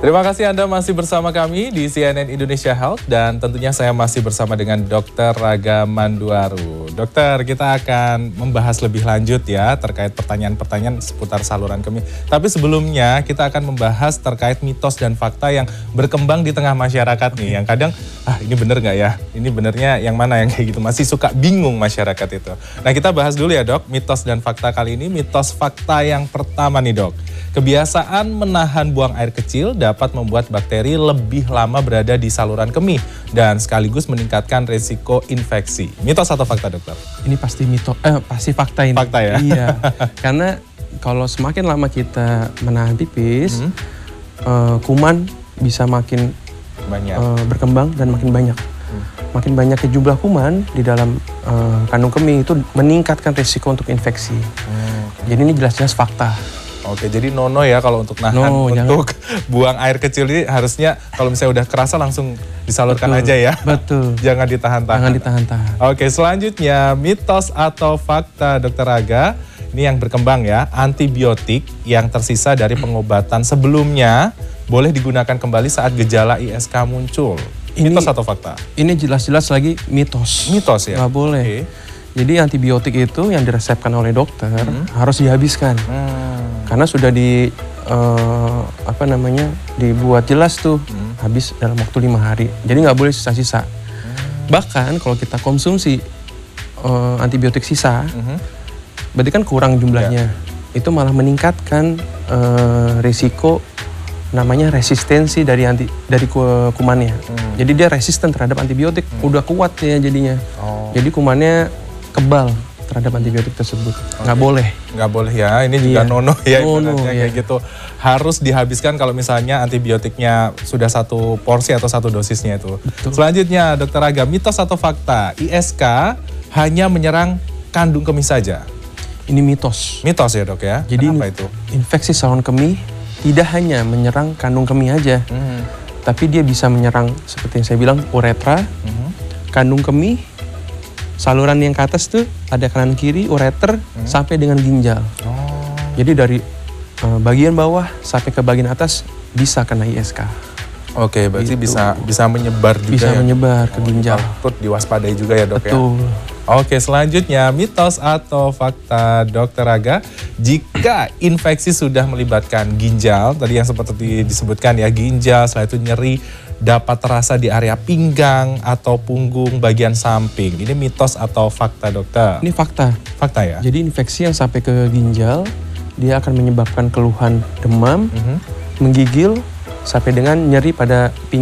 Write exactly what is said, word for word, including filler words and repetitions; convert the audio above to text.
Terima kasih Anda masih bersama kami di C N N Indonesia Health dan tentunya saya masih bersama dengan Dokter Raga Manduaru. Dokter, kita akan membahas lebih lanjut ya terkait pertanyaan-pertanyaan seputar saluran kemih. Tapi sebelumnya kita akan membahas terkait mitos dan fakta yang berkembang di tengah masyarakat nih. Yang kadang, ah ini bener nggak ya? Ini benernya yang mana yang kayak gitu? Masih suka bingung masyarakat itu. Nah kita bahas dulu ya dok, mitos dan fakta kali ini. Mitos fakta yang pertama nih dok. Kebiasaan menahan buang air kecil dapat membuat bakteri lebih lama berada di saluran kemih dan sekaligus meningkatkan risiko infeksi. Mitos atau fakta dokter? Ini pasti mitos, eh pasti fakta ini. Fakta ya? Iya, karena kalau semakin lama kita menahan pipis, hmm. uh, kuman bisa makin banyak. Uh, berkembang dan makin banyak. Hmm. Makin banyaknya jumlah kuman di dalam uh, kandung kemih itu meningkatkan risiko untuk infeksi. Hmm. Jadi ini jelas-jelas fakta. Oke, jadi nono ya kalau untuk nahan no, untuk jangan. buang air kecil ini harusnya kalau misalnya udah kerasa langsung disalurkan Betul, aja ya. Betul. Jangan ditahan-tahan. Jangan ditahan-tahan. Oke, selanjutnya mitos atau fakta Dokter Raga. Ini yang berkembang ya, antibiotik yang tersisa dari pengobatan sebelumnya boleh digunakan kembali saat gejala I S K muncul. Ini, mitos atau fakta? Ini jelas-jelas lagi mitos. Mitos ya? Nggak boleh. Okay. Jadi antibiotik itu yang diresepkan oleh dokter hmm. harus dihabiskan. Hmm. Karena sudah di uh, apa namanya dibuat jelas tuh hmm. habis dalam waktu lima hari. Jadi nggak boleh sisa-sisa. Hmm. Bahkan kalau kita konsumsi uh, antibiotik sisa, hmm. berarti kan kurang jumlahnya. Yeah. Itu malah meningkatkan uh, risiko namanya resistensi dari anti dari kumannya. Hmm. Jadi dia resisten terhadap antibiotik. Hmm. Udah kuat ya jadinya. Oh. Jadi kumannya kebal terhadap antibiotik tersebut. Okay. Nggak boleh. Nggak boleh ya, ini juga iya. nono ya nono, iya. kayak gitu. Harus dihabiskan kalau misalnya antibiotiknya sudah satu porsi atau satu dosisnya itu. Betul. Selanjutnya Dokter Raga, mitos atau fakta, I S K hanya menyerang kandung kemih saja? Ini mitos. Mitos ya dok ya? Jadi kenapa itu? Infeksi saluran kemih tidak hanya menyerang kandung kemih aja, hmm. tapi dia bisa menyerang seperti yang saya bilang uretra, hmm. kandung kemih, saluran yang ke atas tuh ada kanan kiri, ureter, hmm. sampai dengan ginjal. Oh. Jadi dari uh, bagian bawah sampai ke bagian atas bisa kena I S K. Oke, berarti gitu. bisa bisa menyebar juga bisa ya? menyebar ke oh, ginjal. Patut diwaspadai juga ya dok. Betul. Ya? Oke, selanjutnya mitos atau fakta Dokter Raga, jika infeksi sudah melibatkan ginjal, tadi yang seperti disebutkan ya, ginjal, setelah itu nyeri dapat terasa di area pinggang atau punggung bagian samping. Ini mitos atau fakta dokter? Ini fakta. Fakta ya? Jadi infeksi yang sampai ke ginjal, dia akan menyebabkan keluhan demam, mm-hmm. menggigil, sampai dengan nyeri pada pinggang.